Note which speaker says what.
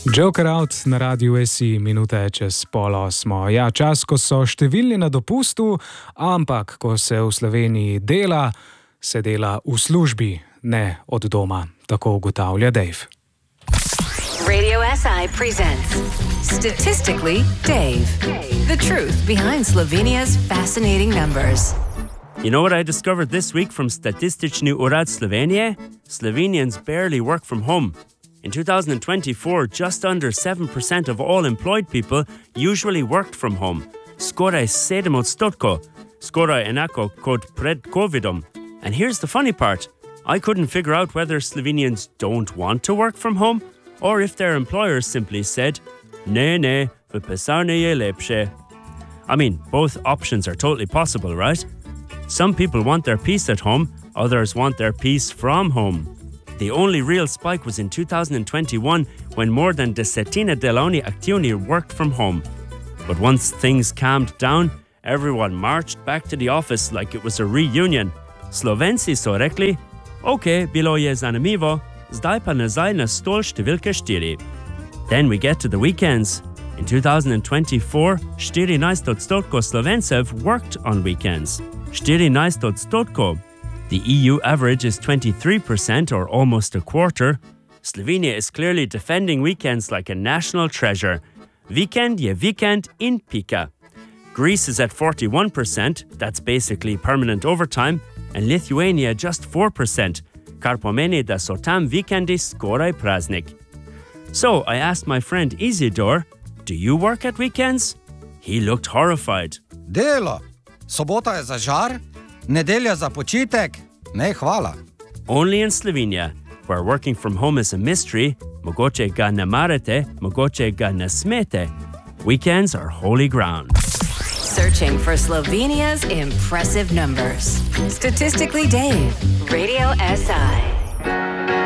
Speaker 1: Joker Out na Radiu SI, minuta je čez 7:30. Ja, čas, ko so številni na dopustu, ampak ko se v Sloveniji dela, se dela v službi, ne od doma. Tako ugotavlja Dave.
Speaker 2: Radio SI presents Statistically Dave. The truth behind Slovenia's fascinating numbers.
Speaker 3: You know what I discovered this week from Statistični urad Slovenije? Slovenians barely work from home. In 2024, just under 7% of all employed people usually worked from home. Skoraj 7%, skoraj enako kot pred Covidom. And here's the funny part. I couldn't figure out whether Slovenians don't want to work from home or if their employers simply said, ne, v pisarni je lepše. I mean, both options are totally possible, right? Some people want their peace at home, others want their peace from home. The only real spike was in 2021 when more than desetina delovni aktivni worked from home. But once things calmed down, everyone marched back to the office like it was a reunion. Slovenci so rekli, OK, bilo je zanimivo, zdaj pa nazaj na stol številke 4. Then we get to the weekends. In 2024, 14% Slovencev worked on weekends. 14%. The EU average is 23% or almost a quarter. Slovenia is clearly defending weekends like a national treasure. Vikend je vikend in pika. Greece is at 41%, that's basically permanent overtime, and Lithuania just 4%, kar pomeni da so tam vikendi skoraj praznik. So I asked my friend Isidor, do you work at weekends? He looked horrified.
Speaker 4: Delo. Sobota je za žar, nedelja za počitek. Ne, hvala.
Speaker 3: Only in Slovenia, where working from home is a mystery, mogoče ga ne marate, mogoče ga ne smete. Weekends are holy ground.
Speaker 2: Searching for Slovenia's impressive numbers. Statistically Dave, Radio SI.